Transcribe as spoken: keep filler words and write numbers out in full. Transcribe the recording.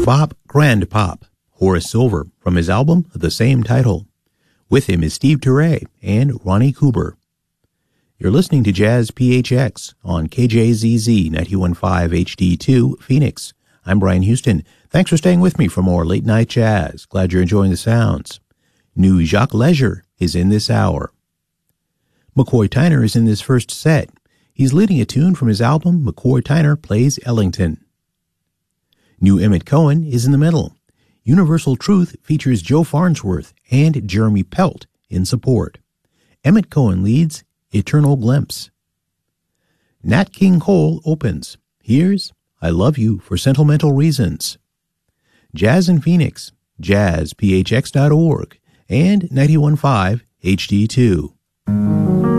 Bop Grand Pop, Horace Silver, from his album of the same title. With him is Steve Turre and Ronnie Cooper. You're listening to Jazz P H X on K J Z Z ninety-one point five H D two, Phoenix. I'm Brian Houston. Thanks for staying with me for more late night jazz. Glad you're enjoying the sounds. New Jacques Leger is in this hour. McCoy Tyner is in this first set. He's leading a tune from his album McCoy Tyner Plays Ellington. New Emmett Cohen is in the middle. Universal Truth features Joe Farnsworth and Jeremy Pelt in support. Emmett Cohen leads Eternal Glimpse. Nat King Cole opens. Here's I Love You for Sentimental Reasons. Jazz in Phoenix, jazz p h x dot org, and ninety-one point five H D two.